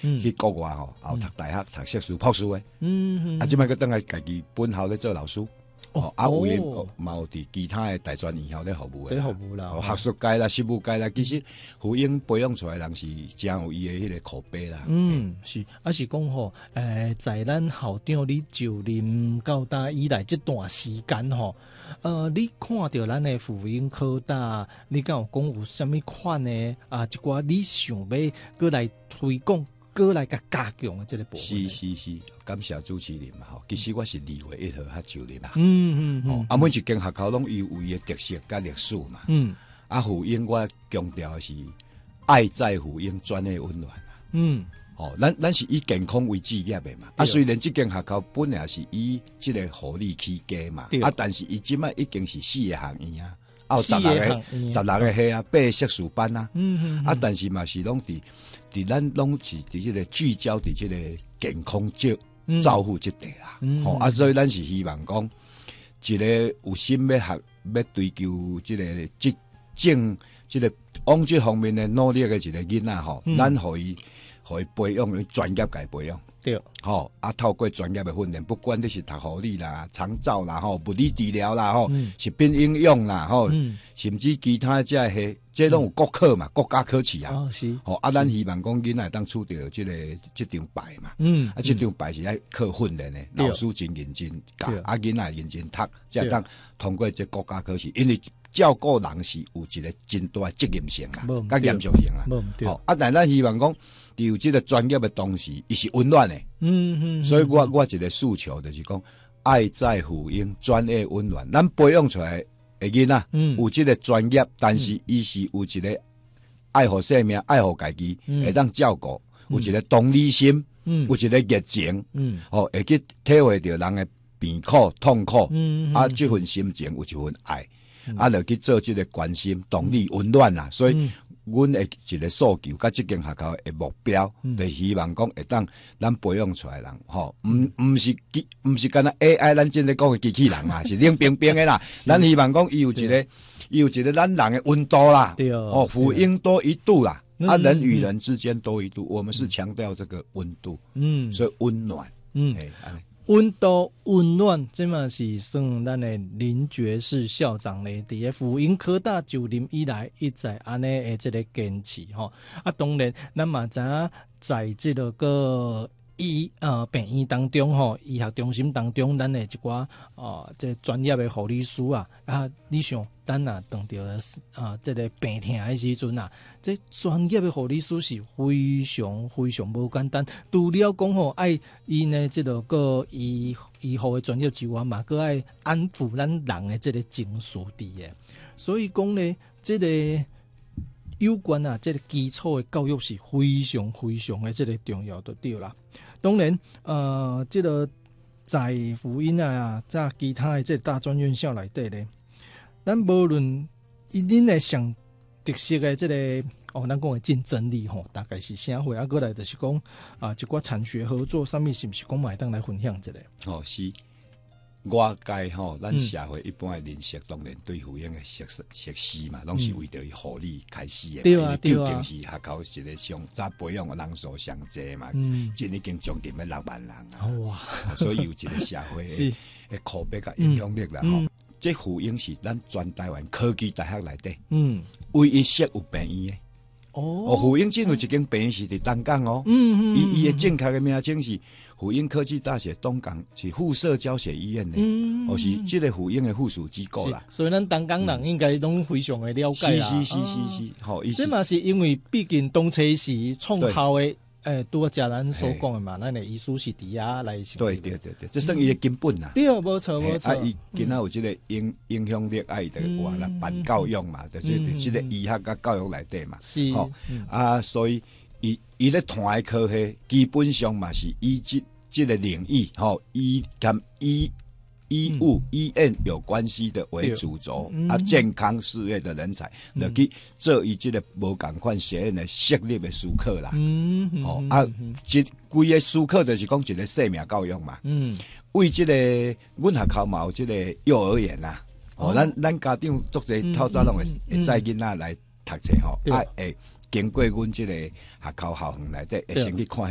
去国外吼，后读大学读硕士、博士的，即摆佮等来家己本校咧做老师。有诶嘛有伫其他诶大专院校咧服务诶， 服务啦， 学术界啦、事务界啦，其实辅英培养出来人是真有伊诶迄个口碑啦。 是，是讲吼，在咱校长你就任到大以来这段时间吼，你看到咱诶辅英科大，你敢有讲有啥物款诶一寡你想要过来推广？过来甲加强的这个部分， 是，感谢主持人嘛吼。其实我是2月1号就任嘛，每一间学校拢有伊的特色甲历史嘛，辅英我强调的是爱在辅英专业温暖，咱是以健康为志业的嘛，虽然这间学校本来是以这个护理起家嘛，但是伊即摆已经是4个学院啊。16个系啊，8个硕士班啊，但是嘛是拢伫咱拢是伫这个聚焦伫这个健康照护这块啦，所以咱是希望讲一个有心要追求这个这个往这方面的努力的一个囡仔吼，咱可以培养用专业界培养。 对， 透过专业的训练，不管你是读护理啦、长照啦、物理治疗啦、食品应用啦、甚至其他这拢有国考嘛，国家考试啊。 是。 咱希望讲囡仔当取到这张牌嘛。这张牌是爱靠训练的，老师真认真教，囡仔认真读，才当通过这国家考试。因为照顾人是有一个真大的责任性啊，甲严肃性啊。但咱希望讲。有这个专业的同时，伊是温暖的，所以我一个诉求就是讲，爱在辅英专业温暖，咱培养出来的囡仔，有这个专业，但是伊是有一个爱护生命、爱护家己，会当照顾，有一个同理心，有一个热情，会去体会到人的病苦、痛苦，这份心情有一份爱，就去做这个关心、同理、温暖啦，所以。阮的一个诉求，甲这间学校的目标，就希望讲会当咱培养出来人，毋是干那 AI， 咱真咧讲的机器人啊，是冷冰冰的啦。咱希望讲伊有一个咱人的温度啦，辅英多一度啦，人与人之间多一度，我们是强调这个温度，所以温暖， 温度温暖，这嘛是算咱的林觉士校长咧，伫辅英科大就任以来一再安尼的这个坚持吼。当然，咱嘛知影在这个病院当中吼，医学中心当中，咱的一寡这专业的护理师你想咱当到这个病痛的时阵这专业的护理师是非常非常无简单。除了讲吼爱伊呢，这个医护的专业之外嘛，佮爱安抚咱人的这个情绪伫的。所以讲呢，这个有关这个基础的教育是非常非常的这个重要的对啦。当然，这个在辅英在其他的这大专院校内底咧，咱无论恁的上特色的这个咱讲的竞争力吼，大概是啥货过来就是讲一寡产学合作上面是不是讲买当来分享一下？ 是。外界咱社会一般的认识，当然对辅英的设施嘛，拢是为着伊护理开始的嘛。 对啊， 究竟是学校一个上早培养的人数上济嘛，真已经将近要6万人啊！哇，所以有一个社会的口碑甲影响力啦。这辅英是咱全台湾科技大学内底，唯一设有病院的。辅英真有一间病院是伫东港哦，伊的正确的名称是辅英科技大学东港，是附设教学医院的，是这个辅英的附属机构啦。 所以咱东港人应该拢非常的了解啦。 是， 这嘛是因为毕竟东车是创校的。拄则咱所讲的嘛，咱的医师是伫遐来。 对，这算伊的根本啦。 对，无错。 伊今仔有这个影响力，爱的话啦，办教育嘛，就是这个医学甲教育内底嘛。 是。 所以伊咧谈的科系，基本上嘛是以这个领域，医务医院有关系的为主轴，健康事业的人才，就去做伊这个无共款学院的设立的书课啦。这规个书课就是讲一个生命教育嘛。为这个阮学校嘛有这个幼儿园啦。咱家长足侪透早拢会载囡仔来读册会经过阮这个学校校园内底会先去看。